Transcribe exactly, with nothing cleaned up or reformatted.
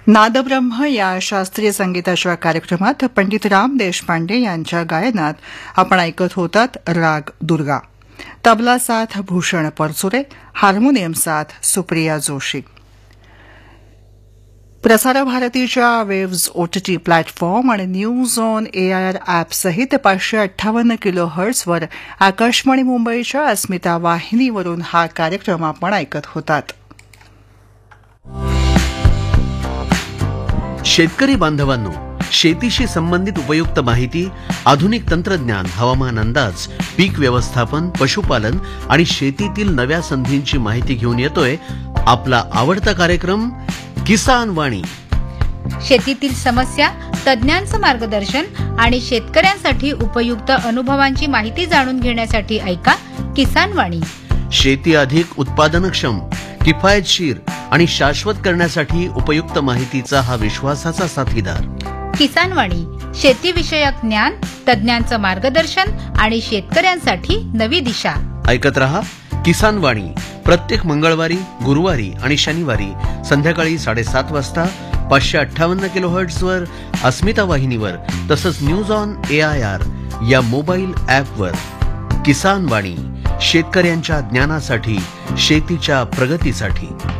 नादब्रह्म या शास्त्रीय संगीताच्या कार्यक्रमात पंडित राम देशपांडे यांच्या गायनात आपण ऐकत होतात राग दुर्गा. तबला साथ भूषण परचुरे, हार्मोनियम साथ सुप्रिया जोशी. प्रसार भारतीच्या वेव्ज ओटीटी प्लॅटफॉर्म आणि न्यूज ऑन एआयआर ॲप सहित पाचशे अठ्ठावन्न किलो हर्ट्झवर आकाशवाणी मुंबईच्या अस्मिता वाहिनीवरून हा कार्यक्रम आपण ऐकत होतात. शेतकरी बांधवांनो, शेतीशी संबंधित उपयुक्त माहिती, आधुनिक तंत्रज्ञान, हवामान अंदाज, पीक व्यवस्थापन, पशुपालन आणि शेतीतील नव्या संधींची माहिती घेऊन येतोय आपला आवडता कार्यक्रम किसान वाणी. शेतीतील समस्या, तज्ञांचं मार्गदर्शन आणि शेतकऱ्यांसाठी उपयुक्त अनुभवांची माहिती जाणून घेण्यासाठी ऐका किसान वाणी. शेती अधिक उत्पादनक्षम, किफायतशीर आणि शाश्वत करण्यासाठी उपयुक्त माहितीचा हा विश्वासाचा साथीदार. किसान वाणी, शेतीविषयक ज्ञान, तज्ञांचं मार्गदर्शन आणि शेतकऱ्यांसाठी नवी दिशा. ऐकत रहा किसान वाणी प्रत्येक मंगळवारी, गुरुवारी आणि शनिवारी संध्याकाळी साडेसात वाजता पाचशे अठ्ठावन्न किलो हर्ट्झवर अस्मिता वाहिनीवर, तसंच न्यूज ऑन एआयआर या मोबाईल ॲपवर. किसान वाणी, शेतकऱ्यांच्या ज्ञानासाठी, शेतीच्या प्रगतीसाठी.